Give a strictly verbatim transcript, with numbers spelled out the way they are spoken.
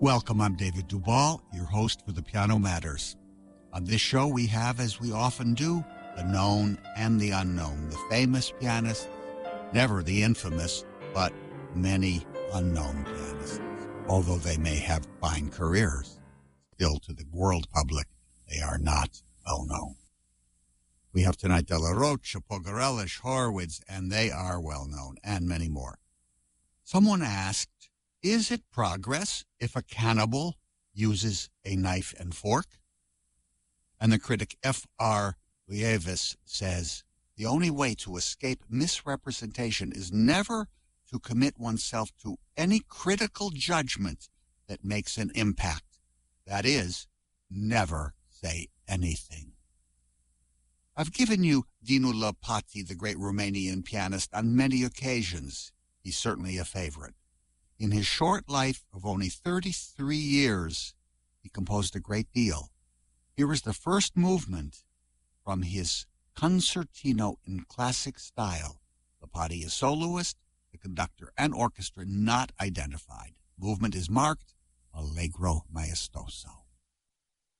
Welcome, I'm David Duvall, your host for The Piano Matters. On this show, we have, as we often do, the known and the unknown, the famous pianists, never the infamous, but many unknown pianists. Although they may have fine careers, still to the world public, they are not well known. We have tonight De La Rocha, Pogorelich, Horowitz, and they are well known, and many more. Someone asked, is it progress if a cannibal uses a knife and fork? And the critic F R Lievis says, the only way to escape misrepresentation is never to commit oneself to any critical judgment that makes an impact. That is, never say anything. I've given you Dinu Lopati, the great Romanian pianist, on many occasions. He's certainly a favorite. In his short life of only thirty-three years, he composed a great deal. Here is the first movement from his Concertino in classic style. Lopati is soloist, the conductor and orchestra not identified. Movement is marked Allegro Maestoso.